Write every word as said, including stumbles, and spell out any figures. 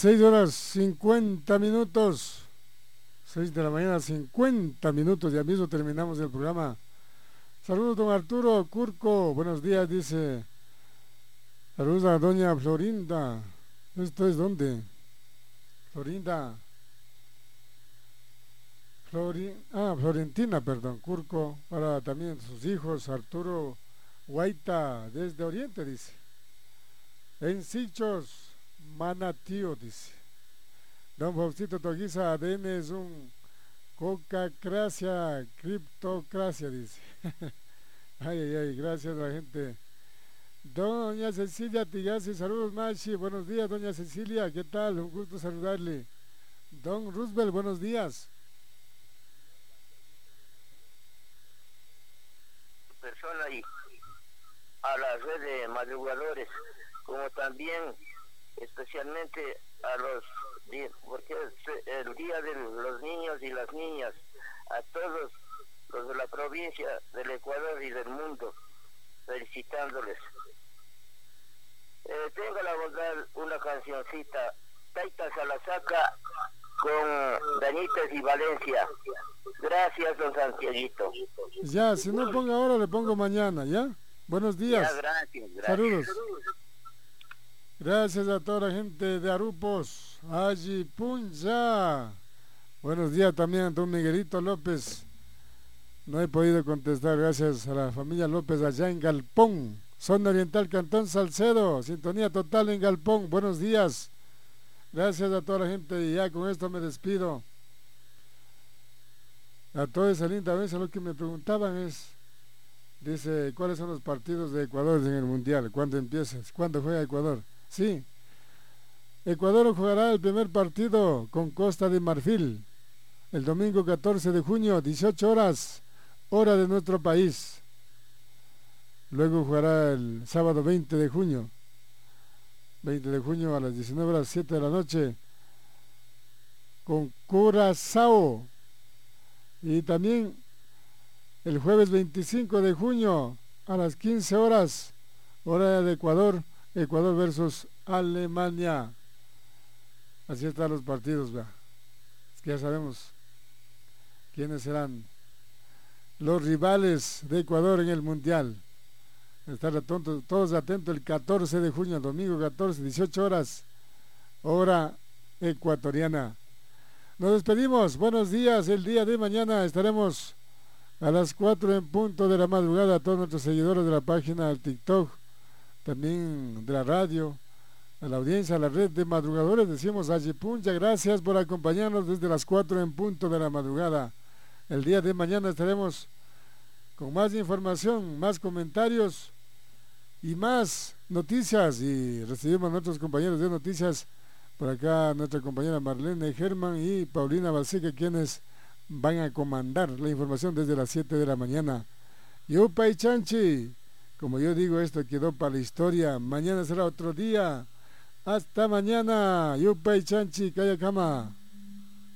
seis horas cincuenta minutos. seis de la mañana, cincuenta minutos. Ya mismo terminamos el programa. Saludos, don Arturo Curco. Buenos días, dice. Saludos a doña Florinda. ¿Esto es dónde? Florinda. Flori, ah, Florentina, perdón, Curco. Para también sus hijos, Arturo Guaita, desde Oriente, dice. En Sichos, Manatío, dice. Don Faustito Toguiza, A D N es un cocacracia, criptocracia, dice. Ay, ay, ay, gracias a la gente. Doña Cecilia Tigasi, saludos Machi, buenos días doña Cecilia, ¿qué tal? Un gusto saludarle. Don Roosevelt, buenos días. Persona y a la red de madrugadores, como también especialmente a los, porque es el día de los niños y las niñas, a todos los de la provincia del Ecuador y del mundo, felicitándoles. Eh, tengo la bondad una cancioncita, Taita Salasaca con Dañitas y Valencia. Gracias, don Santiaguito. Ya, si no pongo ahora, le pongo mañana, ¿ya? Buenos días. Ya, gracias, gracias. Saludos. Gracias a toda la gente de Arupos, allí Punja. Buenos días también a don Miguelito López. No he podido contestar, gracias a la familia López allá en Galpón, zona oriental, Cantón Salcedo, sintonía total en Galpón. Buenos días. Gracias a toda la gente y ya con esto me despido. A toda esa linda vez, lo que me preguntaban es, dice, ¿cuáles son los partidos de Ecuador en el Mundial? ¿Cuándo empiezas? ¿Cuándo juega Ecuador? Sí, Ecuador jugará el primer partido con Costa de Marfil el domingo catorce de junio, dieciocho horas, hora de nuestro país. Luego jugará el sábado veinte de junio, veinte de junio a las diecinueve horas siete de la noche con Curazao. Y también el jueves veinticinco de junio a las quince horas, hora de Ecuador, Ecuador versus Alemania. Así están los partidos, ¿verdad? Es que ya sabemos quiénes serán los rivales de Ecuador en el Mundial. Estar atentos, todos atentos el catorce de junio, domingo catorce, dieciocho horas, hora ecuatoriana. Nos despedimos, buenos días, el día de mañana estaremos a las cuatro en punto de la madrugada, a todos nuestros seguidores de la página del TikTok, también de la radio, a la audiencia, a la red de madrugadores, decimos allí Puncha, gracias por acompañarnos desde las cuatro en punto de la madrugada. El día de mañana estaremos con más información, más comentarios y más noticias, y recibimos a nuestros compañeros de noticias. Por acá nuestra compañera Marlene Germán y Paulina Balseca, quienes van a comandar la información desde las siete de la mañana. Yupa y Chanchi, como yo digo, esto quedó para la historia. Mañana será otro día. Hasta mañana. Yupa y Chanchi, Kayakama.